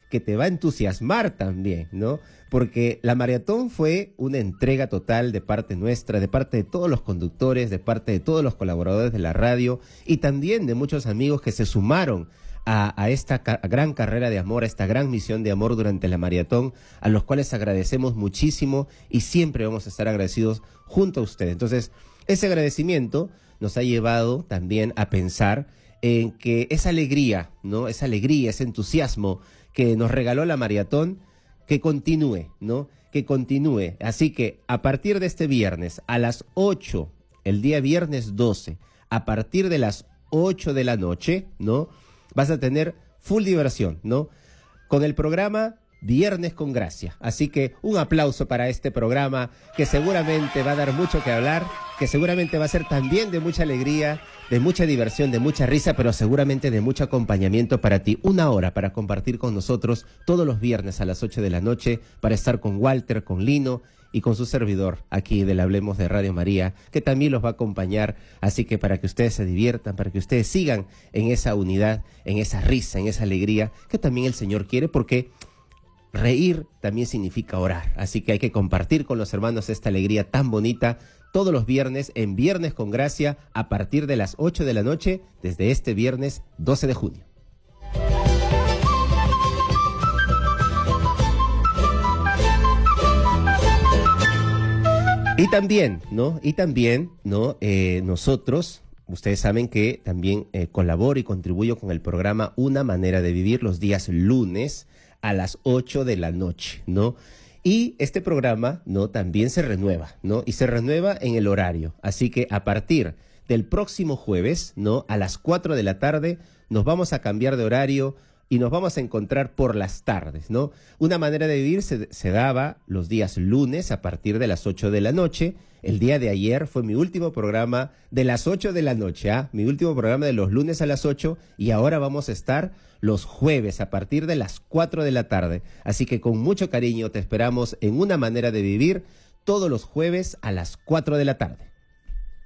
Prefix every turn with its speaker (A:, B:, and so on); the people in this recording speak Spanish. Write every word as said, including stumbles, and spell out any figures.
A: que te va a entusiasmar también, ¿no? Porque la maratón fue una entrega total de parte nuestra, de parte de todos los conductores, de parte de todos los colaboradores de la radio y también de muchos amigos que se sumaron a, a esta ca gran carrera de amor, a esta gran misión de amor durante la maratón, a los cuales agradecemos muchísimo y siempre vamos a estar agradecidos junto a ustedes. Entonces, ese agradecimiento nos ha llevado también a pensar en que esa alegría, ¿no? Esa alegría, ese entusiasmo que nos regaló la maratón, que continúe, ¿no? Que continúe. Así que a partir de este viernes a las ocho, el día viernes doce, a partir de las ocho de la noche, ¿no? Vas a tener full diversión, ¿no? Con el programa Viernes con Gracia. Así que un aplauso para este programa que seguramente va a dar mucho que hablar, que seguramente va a ser también de mucha alegría, de mucha diversión, de mucha risa, pero seguramente de mucho acompañamiento para ti. Una hora para compartir con nosotros todos los viernes a las ocho de la noche, para estar con Walter, con Lino y con su servidor aquí del Hablemos de Radio María, que también los va a acompañar. Así que para que ustedes se diviertan, para que ustedes sigan en esa unidad, en esa risa, en esa alegría que también el Señor quiere, porque reír también significa orar, así que hay que compartir con los hermanos esta alegría tan bonita todos los viernes en Viernes con Gracia a partir de las ocho de la noche desde este viernes doce de junio. Y también, ¿no? Y también, ¿no? Eh, nosotros, ustedes saben que también eh, colaboro y contribuyo con el programa Una Manera de Vivir los días lunes a las ocho de la noche, ¿no? Y este programa, ¿no? También se renueva, ¿no? Y se renueva en el horario. Así que a partir del próximo jueves, ¿no? A las cuatro de la tarde nos vamos a cambiar de horario y nos vamos a encontrar por las tardes, ¿no? Una Manera de Vivir se, se daba los días lunes a partir de las ocho de la noche. El día de ayer fue mi último programa de las ocho de la noche, ¿ah? Mi último programa de los lunes a las ocho, y ahora vamos a estar los jueves a partir de las cuatro de la tarde. Así que con mucho cariño te esperamos en Una Manera de Vivir todos los jueves a las cuatro de la tarde.